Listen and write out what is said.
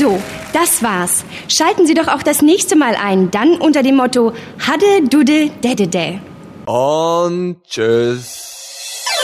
So, das war's. Schalten Sie doch auch das nächste Mal ein, dann unter dem Motto Hadde, Dudde, Dädede. Und tschüss.